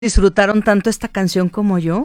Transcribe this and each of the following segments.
¿Disfrutaron tanto esta canción como yo?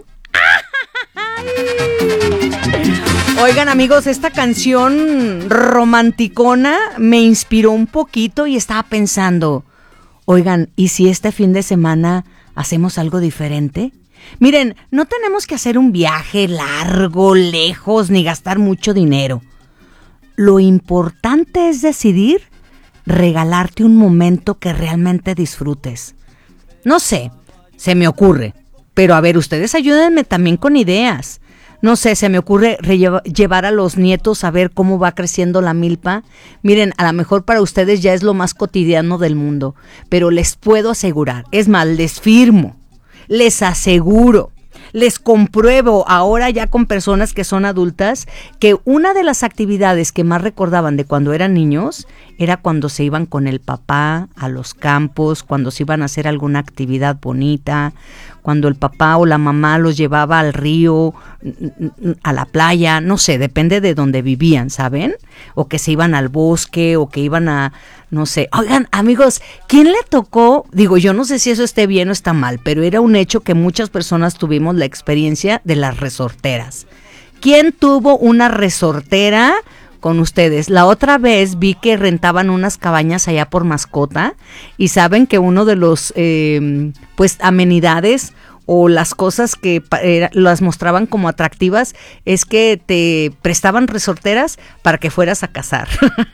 Oigan, amigos, esta canción romanticona me inspiró un poquito y estaba pensando, oigan, ¿y si este fin de semana hacemos algo diferente? Miren, no tenemos que hacer un viaje largo, lejos, ni gastar mucho dinero. Lo importante es decidir regalarte un momento que realmente disfrutes. No sé, se me ocurre, pero a ver, ustedes ayúdenme también con ideas. No sé, se me ocurre llevar a los nietos a ver cómo va creciendo la milpa. Miren, a lo mejor para ustedes ya es lo más cotidiano del mundo, pero les puedo asegurar, es más, les firmo, les aseguro, les compruebo ahora ya con personas que son adultas que una de las actividades que más recordaban de cuando eran niños era cuando se iban con el papá a los campos, cuando se iban a hacer alguna actividad bonita, cuando el papá o la mamá los llevaba al río, a la playa, no sé, depende de donde vivían, ¿saben? O que se iban al bosque o que iban a, no sé. Oigan, amigos, ¿quién le tocó? Digo, yo no sé si eso esté bien o está mal, pero era un hecho que muchas personas tuvimos la experiencia de las resorteras. ¿Quién tuvo una resortera con ustedes? La otra vez vi que rentaban unas cabañas allá por Mascota y saben que uno de los pues amenidades o las cosas que las mostraban como atractivas es que te prestaban resorteras para que fueras a cazar.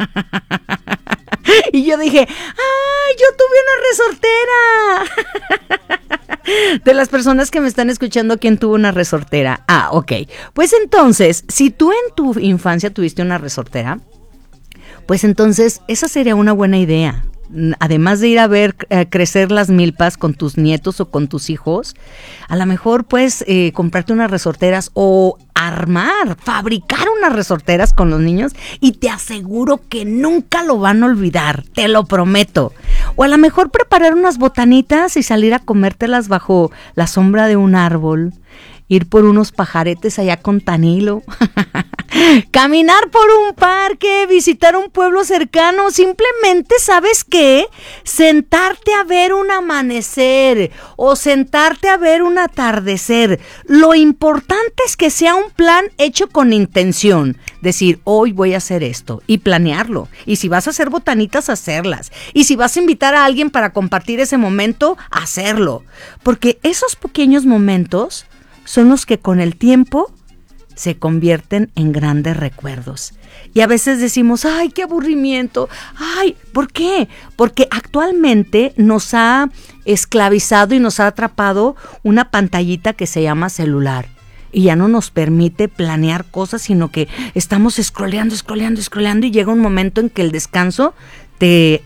Y yo dije, ¡ay, yo tuve una resortera! De las personas que me están escuchando, ¿quién tuvo una resortera? Ah, ok. Pues entonces, si tú en tu infancia tuviste una resortera, pues entonces esa sería una buena idea. Además de ir a ver crecer las milpas con tus nietos o con tus hijos, a lo mejor puedes comprarte unas resorteras o fabricar unas resorteras con los niños y te aseguro que nunca lo van a olvidar, te lo prometo. O a lo mejor preparar unas botanitas y salir a comértelas bajo la sombra de un árbol, ir por unos pajaretes allá con Tanilo, caminar por un parque, visitar un pueblo cercano, simplemente, ¿sabes qué? Sentarte a ver un amanecer o sentarte a ver un atardecer. Lo importante es que sea un plan hecho con intención. Decir, hoy voy a hacer esto y planearlo. Y si vas a hacer botanitas, hacerlas. Y si vas a invitar a alguien para compartir ese momento, hacerlo. Porque esos pequeños momentos son los que con el tiempo se convierten en grandes recuerdos. Y a veces decimos, ¡ay, qué aburrimiento! ¡Ay! ¿Por qué? Porque actualmente nos ha esclavizado y nos ha atrapado una pantallita que se llama celular. Y ya no nos permite planear cosas, sino que estamos scrolleando y llega un momento en que el descanso te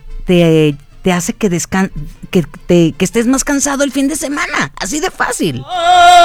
hace que estés más cansado el fin de semana. Así de fácil.